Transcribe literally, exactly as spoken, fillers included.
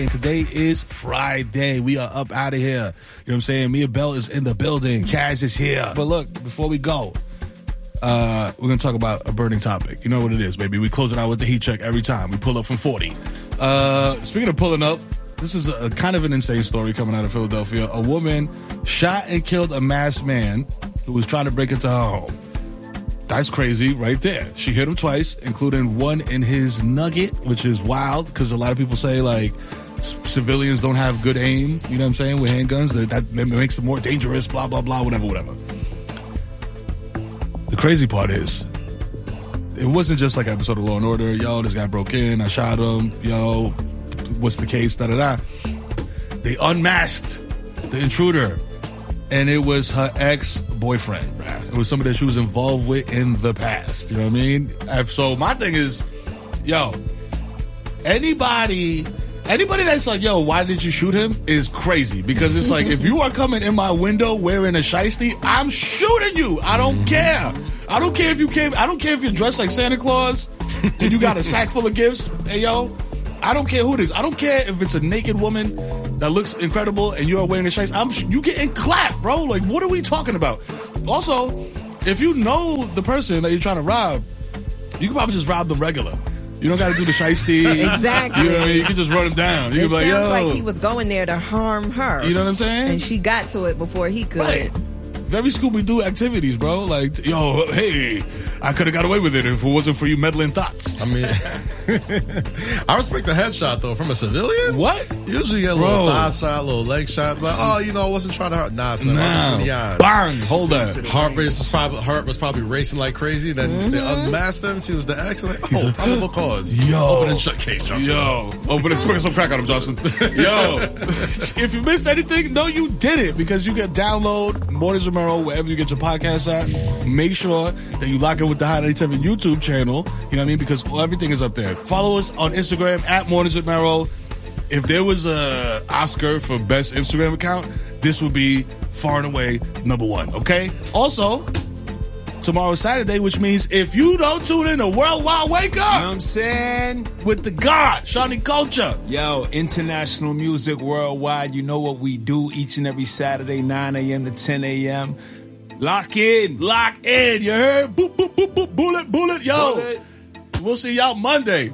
Today is Friday. We are up out of here. You know what I'm saying? Mia Bell is in the building. Kaz is here. But look, before we go, uh, we're going to talk about a burning topic. You know what it is, baby. We close it out with the heat check every time. We pull up from forty. Uh, speaking of pulling up, this is a, a kind of an insane story coming out of Philadelphia. A woman shot and killed a masked man who was trying to break into her home. That's crazy right there. She hit him twice, including one in his nugget, which is wild because a lot of people say, like, c- civilians don't have good aim, you know what I'm saying, with handguns. That, that makes them more dangerous, blah, blah, blah, whatever, whatever. The crazy part is, it wasn't just like an episode of Law and Order. Yo, this guy broke in, I shot him. Yo, what's the case, da-da-da. They unmasked the intruder, and it was her ex-boyfriend, bruh. It was somebody that she was involved with in the past. You know what I mean? And so my thing is, yo, anybody, anybody that's like, yo, why did you shoot him is crazy. Because it's like, if you are coming in my window wearing a shiesty, I'm shooting you. I don't care. I don't care if you came, I don't care if you're dressed like Santa Claus and you got a sack full of gifts. Hey, yo, I don't care who it is. I don't care if it's a naked woman that looks incredible and you're wearing a shiesty. I'm, you getting clapped, bro. Like, what are we talking about? Also, if you know the person that you're trying to rob, you can probably just rob them regular. You don't got to do the shiesty. Exactly. You know what I mean? You can just run him down. You it can be like, sounds yo. like he was going there to harm her. You know what I'm saying? And she got to it before he could. Right. Very Scooby-Doo activities, bro. Like, yo, hey, I could have got away with it if it wasn't for you meddling thoughts. I mean, I respect the headshot, though, from a civilian. What? Usually you get a little thigh shot, a little leg shot. Like, oh, you know, I wasn't trying to hurt. Nah, son, nah. between the eyes. Bang! Hold that. Heart rate was probably, heart was probably racing like crazy. Then mm-hmm. they unmasked him. She was the ex. Like, oh, probable cause. Yo. Open and shut case, Johnson. Yo. Open and sprinkle some crack on him, Johnson. Yo. If you missed anything, no, you did it. Because you can download Mornings with Mero wherever you get your podcasts at. Make sure that you lock in with the Hot ninety-seven YouTube channel. You know what I mean? Because everything is up there. Follow us on Instagram at Mornings with Mero. If there was a Oscar for best Instagram account, this would be far and away number one, okay? Also, tomorrow is Saturday, which means if you don't tune in to Worldwide Wake Up, you know what I'm saying? With the God, Shawnee Culture. Yo, international music worldwide. You know what we do each and every Saturday, nine a.m. to ten a.m. Lock in. Lock in. You heard? Boop, boop, boop, boop, bullet, bullet. Yo, Bullet. We'll see y'all Monday.